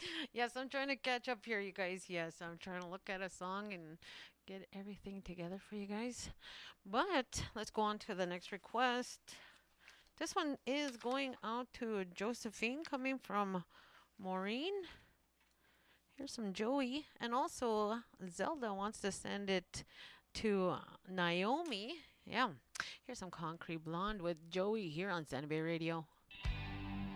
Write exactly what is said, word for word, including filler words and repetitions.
Yes, I'm trying to catch up here, you guys. Yes, I'm trying to look at a song and get everything together for you guys. But let's go on to the next request. This one is going out to Josephine coming from Maureen. Here's some Joey. And also, Zelda wants to send it to Naomi. Yeah. Here's some Concrete Blonde with Joey here on Santa Bay Radio.